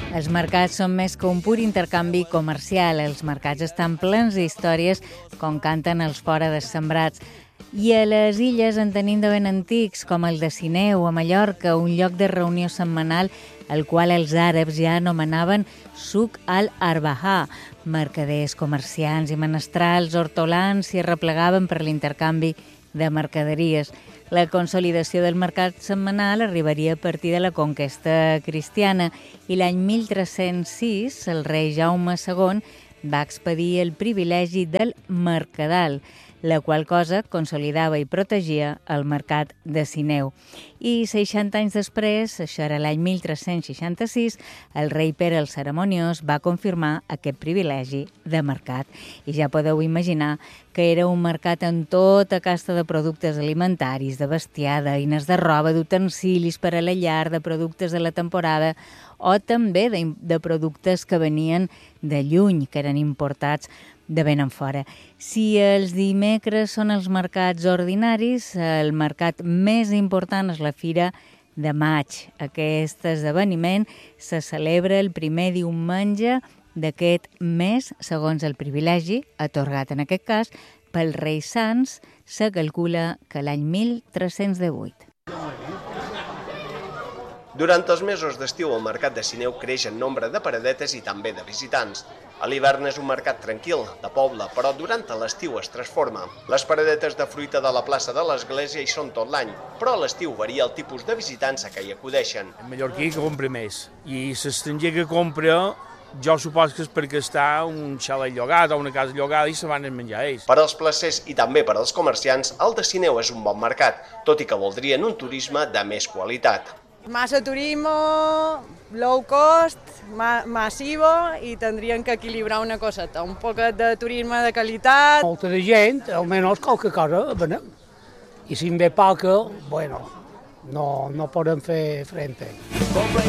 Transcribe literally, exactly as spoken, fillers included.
Els mercats són més que un pur intercanvi comercial. Els mercats estan plens d'històries, com canten els fora dessembrats. I a les illes en tenim de ben antics, com el de Sineu, a Mallorca, un lloc de reunió setmanal, el qual els àrabs ja anomenaven Suc al-Arbahà. Mercaders, comerciants i menestrals, hortolans s'hi arreplegaven per l'intercanvi de mercaderies. La consolidació del mercat setmanal arribaria a partir de la conquesta cristiana i l'any mil tres-cents sis el rei Jaume segon va expedir el privilegi del mercadal, la qual cosa consolidava i protegia el mercat de Sineu. I seixanta anys després, això era l'any mil tres-cents seixanta-sis, el rei Pere el Cerimoniós va confirmar aquest privilegi de mercat. I ja podeu imaginar que era un mercat amb tota casta de productes alimentaris, de bestiar, d'eines de roba, d'utensilis per a la llar, de productes de la temporada o també de, de productes que venien de lluny, que eren importats de ben en fora. Si els dimecres són els mercats ordinaris, el mercat més important és la Fira de Maig. Aquest esdeveniment se celebra el primer diumenge d'aquest mes, segons el privilegi atorgat en aquest cas pel rei Sants, se calcula que l'any mil tres-cents divuit. Durant els mesos d'estiu el mercat de Sineu creix en nombre de paradetes i també de visitants. A l'hivern és un mercat tranquil, de poble, però durant l'estiu es transforma. Les paradetes de fruita de la plaça de l'Església hi són tot l'any, però a l'estiu varia el tipus de visitants a què hi acudeixen. El mallorquí que compra més, i l'estranger que compra, jo supos que és perquè està un xalet llogat o una casa llogada i se van a menjar ells. Per als placers i també per als comerciants, el de Sineu és un bon mercat, tot i que voldrien un turisme de més qualitat. Massa turismo, low cost, ma massivo i tindrien que equilibrar una coseta, un poquet de turisme de qualitat. Molta de gent, almenys qualque cosa venem. I si en ve poca, bueno, no, no podem fer frente.